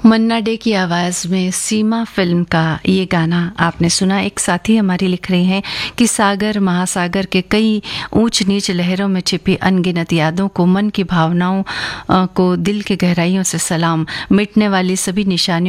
मन्ना day की आवाज़ में सीमा फिल्म का ये गाना आपने सुना। एक साथी हमारी लिख रही हैं कि सागर महासागर के कई ऊंच नीच लहरों में छिपी अनगिनत यादों को, मन की भावनाओं को दिल के गहराइयों से सलाम, मिटने वाली सभी निशानियों